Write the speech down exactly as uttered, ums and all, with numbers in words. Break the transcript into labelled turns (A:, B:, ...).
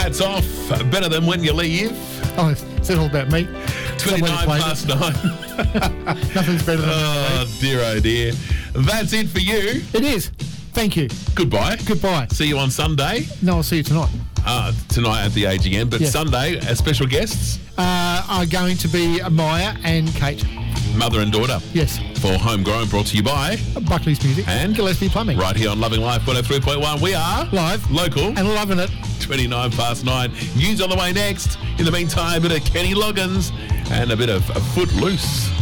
A: Hats off. Better than when you leave.
B: Oh, is it all about me?
A: twenty-nine past nine.
B: Nothing's better than
A: Oh, dear, oh, dear. That's it for you.
B: It is. Thank you.
A: Goodbye.
B: Goodbye.
A: See you on Sunday.
B: No, I'll see you tonight.
A: Ah, tonight at the A G M. But
B: Yes.
A: Sunday, as special guests,
B: Uh, are going to be Maya and Kate.
A: mother and daughter.
B: Yes.
A: For Homegrown, brought to you by
B: Buckley's Music.
A: And
B: Gillespie Plumbing.
A: right here on Loving Life one oh three point one. We are
B: Live.
A: local.
B: And loving it.
A: twenty-nine past nine. News on the way next. In the meantime, a bit of Kenny Loggins and a bit of a Footloose.